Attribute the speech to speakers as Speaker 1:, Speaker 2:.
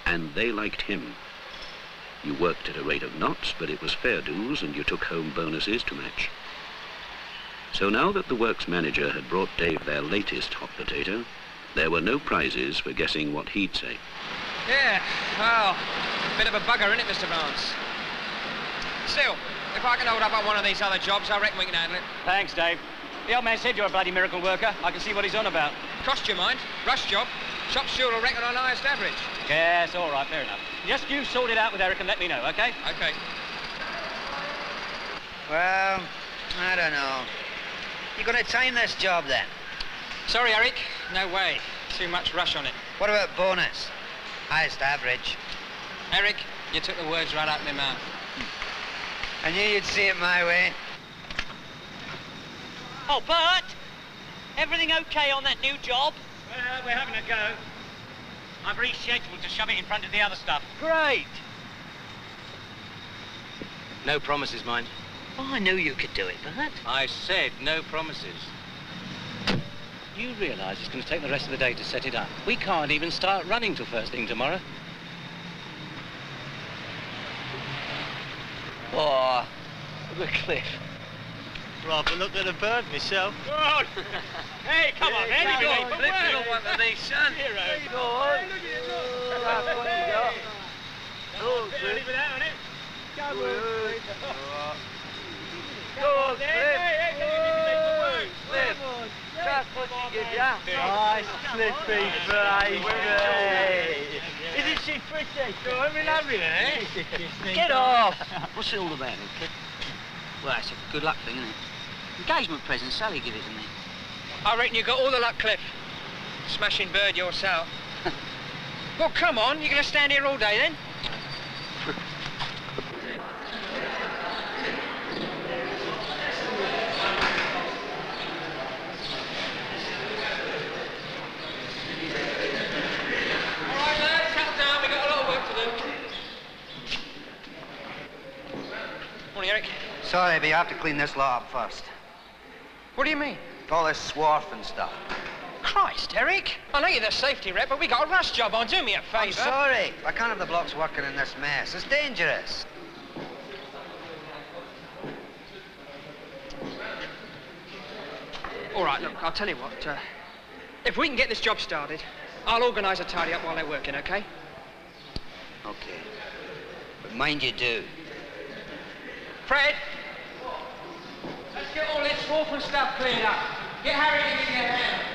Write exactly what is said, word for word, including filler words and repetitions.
Speaker 1: and they liked him. You worked at a rate of knots, but it was fair dues, and you took home bonuses to match. So now that the works manager had brought Dave their latest hot potato, there were no prizes for guessing what he'd say.
Speaker 2: Yeah, well, bit of a bugger, isn't it, Mister Barnes? Still, if I can hold up on one of these other jobs, I reckon we can handle it.
Speaker 3: Thanks, Dave. The old man said you're a bloody miracle worker. I can see what he's on about.
Speaker 2: Cost you mind. Rush job. Shop steward will reckon on highest average.
Speaker 3: Yeah, it's all right, fair enough. Just you sort it out with Eric and let me know, OK?
Speaker 2: OK.
Speaker 4: Well, I don't know. You gonna time this job, then?
Speaker 2: Sorry, Eric. No way. Too much rush on it.
Speaker 4: What about bonus? Highest average.
Speaker 2: Eric, you took the words right out of my mouth.
Speaker 4: I knew you'd see it my way.
Speaker 5: Oh, Bert! Everything okay on that new job?
Speaker 3: Well, we're having a go. I've rescheduled to shove it in front of the other stuff.
Speaker 5: Great!
Speaker 6: No promises, mind.
Speaker 5: Oh, I knew you could do it, Bert.
Speaker 6: I said no promises.
Speaker 3: You realise it's going to take the rest of the day to set it up. We can't even start running till first thing tomorrow.
Speaker 5: Oh, the cliff.
Speaker 7: Rather look at the bird myself.
Speaker 3: Oh. Hey, come on, there you go.
Speaker 6: Flip you one of these, son.
Speaker 3: Hero.
Speaker 7: Go on. Go, Cliff.
Speaker 3: Go on,
Speaker 7: Go on, Cliff. Cliff. That's what you give ya. Nice, Cliffy, baby. Isn't she pretty? Go on, we love you, eh?
Speaker 5: Get off! What's it all about, Cliff? Well, that's a good luck thing, isn't it? Engagement present, Sally give it to me.
Speaker 2: I reckon you got all the luck, Cliff. Smashing bird yourself. Well, come on. You're going to stand here all day, then? All right, lads, settle down. We've got a lot of work to do. Morning, Eric.
Speaker 4: Sorry, but you have to clean this lot up first.
Speaker 2: What do you mean?
Speaker 4: All this swarf and stuff.
Speaker 2: Christ, Eric. I know you're the safety rep, but we got a rush job on. Do me a favour.
Speaker 4: I'm sorry. I can't have the blocks working in this mess. It's dangerous.
Speaker 2: All right, look, I'll tell you what. Uh, if we can get this job started, I'll organise a tidy up while they're working, OK?
Speaker 4: OK. But mind you do.
Speaker 2: Fred! Let's get all this swarf and stuff cleared up. Get Harry to give me a hand.